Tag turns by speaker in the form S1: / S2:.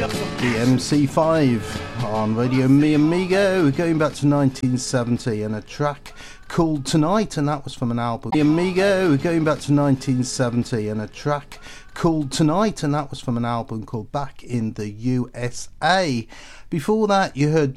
S1: The MC5 on Radio Mi Amigo, going back to 1970, and a track called Tonight, and that was from an album. Mi Amigo, going back to 1970, and a track called Tonight, and that was from an album called Back in the USA. Before that, you heard